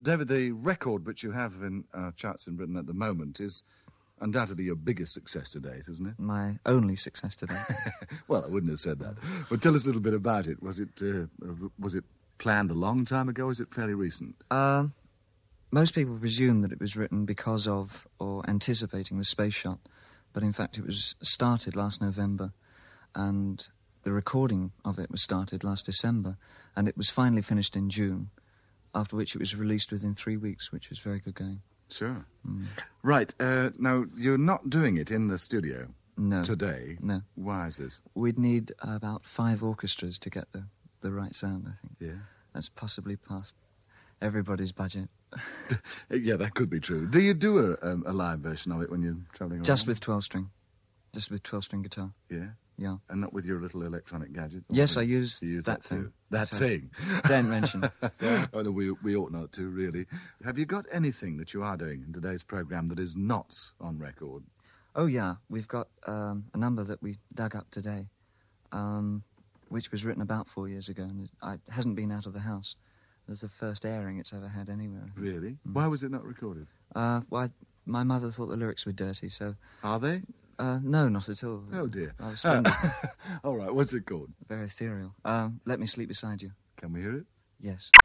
David, the record which you have in charts in Britain at the moment is undoubtedly your biggest success to date, isn't it? My only success to date. Well, I wouldn't have said that. But tell us a little bit about it. Was it planned a long time ago, or is it fairly recent? Most people presume that it was written because of or anticipating the space shot, but in fact it was started last November, and the recording of it was started last December, and it was finally finished in June, after which it was released within 3 weeks, which was very good going. Sure. Right, now, you're not doing it in the studio today. No. Why is this? We'd need about 5 orchestras to get the right sound, I think. Yeah. That's possibly past everybody's budget. Yeah, that could be true. Do you do a live version of it when you're travelling around? Just with 12-string. Just with 12-string guitar. Yeah? Yeah. And not with your little electronic gadget? Yes, I use that thing. Too. That thing. Don't mention it. Yeah. Oh, no, we ought not to, really. Have you got anything that you are doing in today's programme that is not on record? Oh, yeah. We've got a number that we dug up today, which was written about 4 years ago, and it hasn't been out of the house. It was the first airing it's ever had anywhere. Really? Why was it not recorded? My mother thought the lyrics were dirty, so... Are they? No, not at all. Oh, dear. I was splendid. All right, what's it called? Very ethereal. Let Me Sleep Beside You. Can we hear it? Yes.